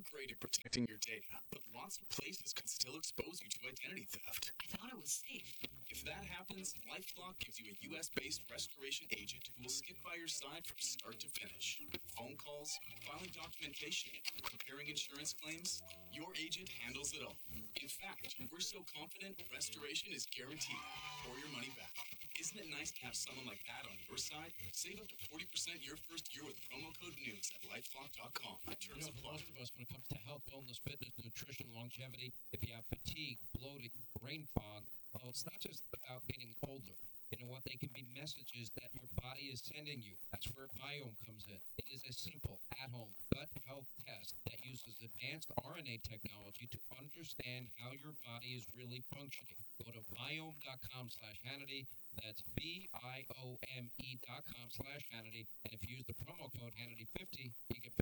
are great at protecting your data, but lots of places can still expose you to identity theft. I thought it was safe. If that happens, LifeLock gives you a US-based restoration agent who will stick by your side from start to finish. Phone calls, filing documentation, preparing insurance claims, your agent handles it all. In fact, we're so confident restoration is guaranteed or your money back. Isn't it nice to have someone like that on your side? Save up to 40% your first year with promo code NEWS at lifelock.com. Terms For apply. most of us, when it comes to health, wellness, fitness, nutrition, longevity, if you have fatigue, bloating, brain fog, well, it's not just about getting older. You know what? They can be messages that your body is sending you. That's where Biome comes in. It is a simple, at-home gut health test that uses advanced RNA technology to understand how your body is really functioning. Go to biome.com/Hannity. That's BIOME.com/Hannity. And if you use the promo code Hannity50, you get